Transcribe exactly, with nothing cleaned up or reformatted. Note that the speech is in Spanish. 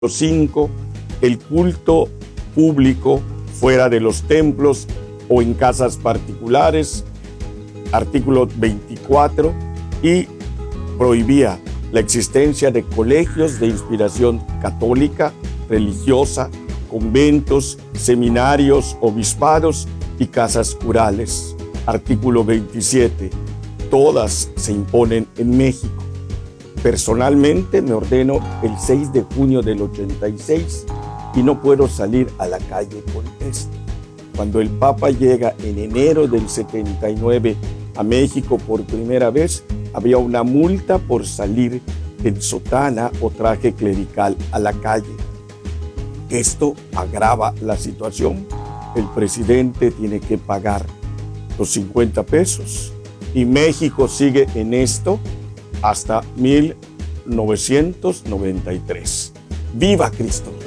cinco, el culto público fuera de los templos o en casas particulares. Artículo veinticuatro, y prohibía la existencia de colegios de inspiración católica, religiosa, conventos, seminarios, obispados y casas curales. Artículo veintisiete, todas se imponen en México. Personalmente me ordeno el seis de junio del ochenta y seis y no puedo salir a la calle con esto. Cuando el Papa llega en enero del setenta y nueve a México por primera vez, había una multa por salir en sotana o traje clerical a la calle. Esto agrava la situación. El presidente tiene que pagar los cincuenta pesos y México sigue en esto hasta mil novecientos noventa y tres. ¡Viva Cristo!